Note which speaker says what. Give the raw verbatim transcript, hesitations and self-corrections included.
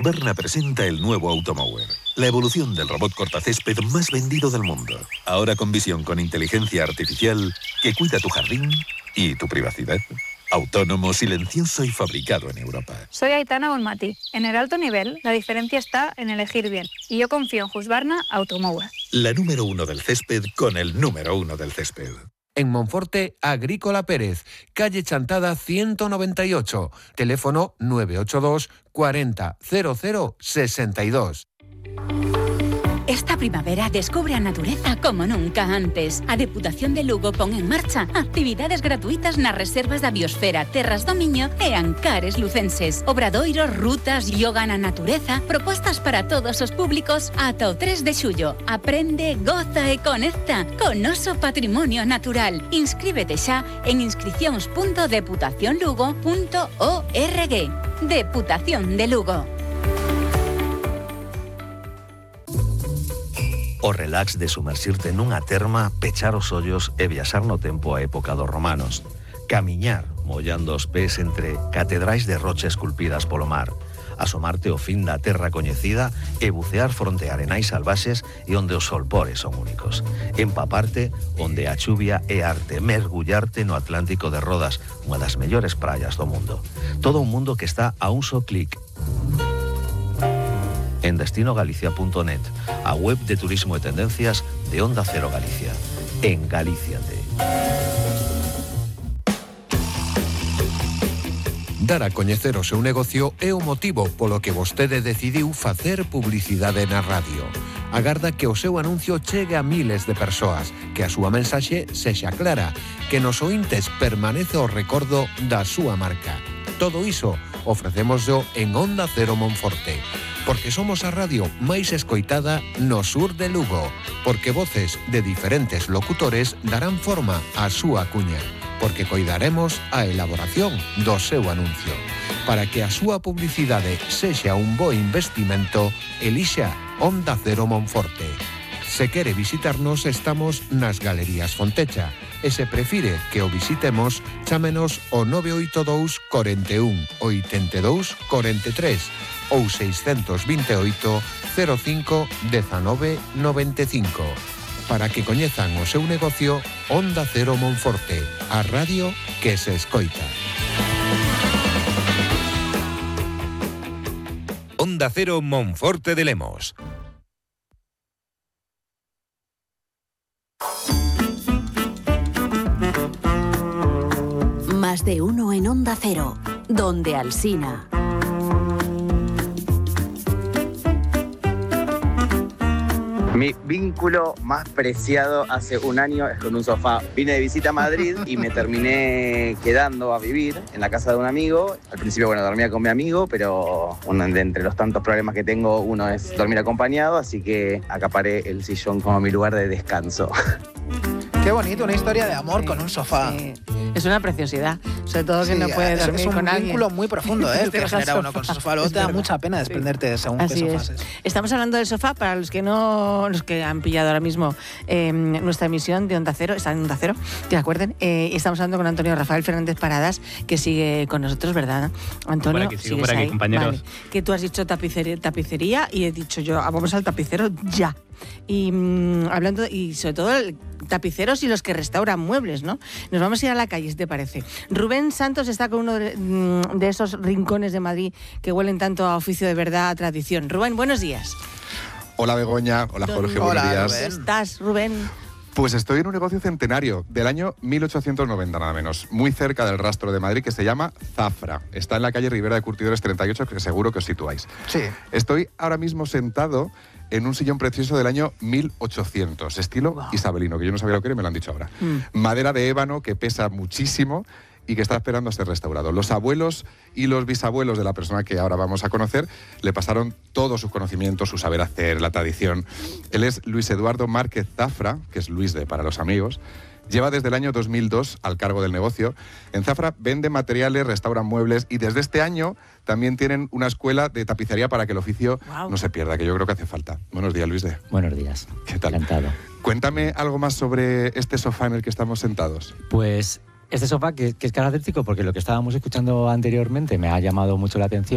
Speaker 1: Husqvarna presenta el nuevo Automower, la evolución del robot cortacésped más vendido del mundo. Ahora con visión con inteligencia artificial que cuida tu jardín y tu privacidad. Autónomo, silencioso y fabricado en Europa.
Speaker 2: Soy Aitana Bonmatí. En el alto nivel, la diferencia está en elegir bien. Y yo confío en Husqvarna Automower.
Speaker 1: La número uno del césped con el número uno del césped.
Speaker 3: En Monforte, Agrícola Pérez, calle Chantada ciento noventa y ocho, teléfono nueve ocho dos cuarenta cero cero sesenta y dos.
Speaker 4: Esta primavera descubre a natureza como nunca antes. A Deputación de Lugo pon en marcha actividades gratuitas nas reservas da biosfera, terras do Miño e Ancares lucenses. Obradoiros, rutas, yoga na natureza, propostas para todos os públicos ata o tres de xullo. Aprende, goza e conecta con noso patrimonio natural. Inscríbete xa en inscricións punto deputación lugo punto org. Deputación de Lugo.
Speaker 5: O relax de sumersirte nunha terma, pechar os ollos e viaxar no tempo a época dos romanos. Camiñar, mollando os pés entre catedrais de rocha esculpidas polo mar. Asomarte ao fin da terra coñecida e bucear fronte a arenais salvaxes e onde os solpores son únicos. Empaparte onde a chuvia é arte. Mergullarte no Atlántico de Rodas, unha das mellores praias do mundo. Todo un mundo que está a un só clic. En destino galicia punto net, a web de turismo e tendencias de Onda Cero Galicia. En Galíciate.
Speaker 3: Dar a coñecer o seu negocio é o motivo polo que vostede decidiu facer publicidade na radio. Agarda que o seu anuncio chegue a miles de persoas, que a súa mensaxe sexa clara, que nos ointes permanece o recordo da súa marca. Todo iso ofrecémoslo en Onda Cero Monforte. Porque somos a radio máis escoitada no sur de Lugo. Porque voces de diferentes locutores darán forma á súa cuña. Porque coidaremos a elaboración do seu anuncio. Para que a súa publicidade sexa un bo investimento, elixa Onda Cero Monforte. Se quere visitarnos, estamos nas Galerías Fontecha. E se prefire que o visitemos, chámenos o nove oito dous, cuarenta y uno, ochenta y dos, cuarenta y tres ou seiscentos veintiocho, cero cinco, diecinueve, noventa y cinco. Para que coñezan o seu negocio, Onda Cero Monforte, a radio que se escoita.
Speaker 6: Onda Cero Monforte de Lemos.
Speaker 7: Más de uno en Onda Cero, donde Alsina.
Speaker 8: Mi vínculo más preciado hace un año es con un sofá. Vine de visita a Madrid y me terminé quedando a vivir en la casa de un amigo. Al principio, bueno, dormía con mi amigo, pero uno de entre los tantos problemas que tengo, uno es dormir acompañado, así que acaparé el sillón como mi lugar de descanso.
Speaker 9: Qué bonito, una historia de amor sí, con un sofá.
Speaker 10: Sí. Es una preciosidad, sobre todo que
Speaker 9: sí,
Speaker 10: no puede dormir con alguien.
Speaker 9: Es un vínculo muy profundo, ¿eh? El que genera uno con su sofá. Luego te da mucha pena desprenderte de según
Speaker 10: Así
Speaker 9: qué
Speaker 10: es.
Speaker 9: sofás es.
Speaker 10: Estamos hablando del sofá para los que no, los que han pillado ahora mismo eh, nuestra emisión de Onda Cero, está en Onda Cero, que acuerden. Eh, estamos hablando con Antonio Rafael Fernández Paradas, que sigue con nosotros, ¿verdad, Antonio?
Speaker 11: Por aquí, sigo por aquí,
Speaker 10: ahí?
Speaker 11: compañeros.
Speaker 10: Vale. Que tú has dicho tapicería, tapicería y he dicho yo, ah, vamos al tapicero ya. Y mmm, hablando, y sobre todo el tapiceros y los que restauran muebles, ¿no? Nos vamos a ir a la calle, si te parece. Rubén Santos está con uno de, de esos rincones de Madrid que huelen tanto a oficio de verdad, a tradición. Rubén, buenos días.
Speaker 12: Hola Begoña, hola Jorge, buenos
Speaker 10: Hola,
Speaker 12: días.
Speaker 10: ¿Cómo estás, Rubén?
Speaker 12: Pues estoy en un negocio centenario del año mil ochocientos noventa, nada menos, muy cerca del rastro de Madrid, que se llama Zafra. Está en la calle Ribera de Curtidores treinta y ocho, que seguro que os situáis.
Speaker 9: Sí.
Speaker 12: Estoy ahora mismo sentado en un sillón precioso del año mil ochocientos, estilo wow. isabelino, que yo no sabía lo que era y me lo han dicho ahora. Mm. Madera de ébano que pesa muchísimo y que está esperando a ser restaurado. Los abuelos y los bisabuelos de la persona que ahora vamos a conocer le pasaron todos sus conocimientos, su saber hacer, la tradición. Él es Luis Eduardo Márquez Zafra, que es Luis de para los amigos. Lleva desde el año dos mil dos al cargo del negocio. En Zafra vende materiales, restauran muebles y desde este año también tienen una escuela de tapicería para que el oficio wow. no se pierda, que yo creo que hace falta. Buenos días, Luis de.
Speaker 13: Buenos días.
Speaker 12: ¿Qué tal?
Speaker 13: Encantado.
Speaker 12: Cuéntame algo más sobre este sofá en el que estamos sentados.
Speaker 13: Pues este sofá que, que es característico porque lo que estábamos escuchando anteriormente me ha llamado mucho la atención.